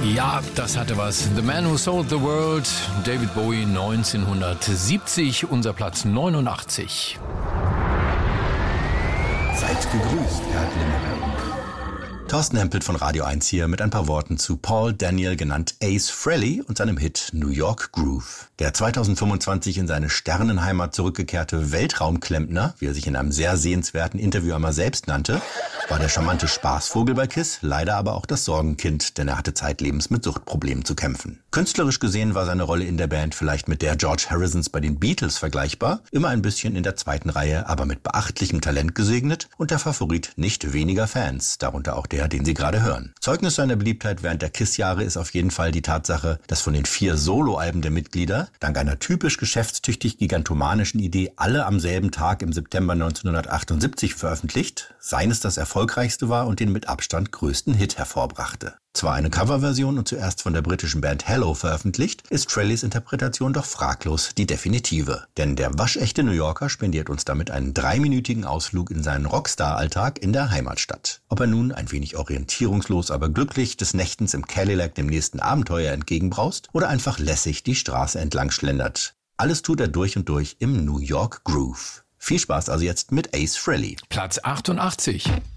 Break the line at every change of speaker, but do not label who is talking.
Ja, das hatte was. The Man Who Sold the World, David Bowie 1970, unser Platz 89.
Seid gegrüßt, Herr Limerick. Thorsten Hempelt von Radio 1 hier mit ein paar Worten zu Paul Daniel, genannt Ace Frehley, und seinem Hit New York Groove. Der 2025 in seine Sternenheimat zurückgekehrte Weltraumklempner, wie er sich in einem sehr sehenswerten Interview einmal selbst nannte, war der charmante Spaßvogel bei KISS, leider aber auch das Sorgenkind, denn er hatte zeitlebens mit Suchtproblemen zu kämpfen. Künstlerisch gesehen war seine Rolle in der Band vielleicht mit der George Harrisons bei den Beatles vergleichbar, immer ein bisschen in der zweiten Reihe, aber mit beachtlichem Talent gesegnet und der Favorit nicht weniger Fans, darunter auch der, den Sie gerade hören. Zeugnis seiner Beliebtheit während der KISS-Jahre ist auf jeden Fall die Tatsache, dass von den 4 Soloalben der Mitglieder, dank einer typisch geschäftstüchtig gigantomanischen Idee, alle am selben Tag im September 1978 veröffentlicht, seines das erfolgreichste war und den mit Abstand größten Hit hervorbrachte. Zwar eine Coverversion und zuerst von der britischen Band Hello veröffentlicht, ist Frehleys Interpretation doch fraglos die definitive. Denn der waschechte New Yorker spendiert uns damit einen 3-minütigen Ausflug in seinen Rockstar-Alltag in der Heimatstadt. Ob er nun ein wenig orientierungslos, aber glücklich des Nächtens im Cadillac dem nächsten Abenteuer entgegenbraust oder einfach lässig die Straße entlang schlendert. Alles tut er durch und durch im New York Groove. Viel Spaß also jetzt mit Ace Frehley.
Platz 88.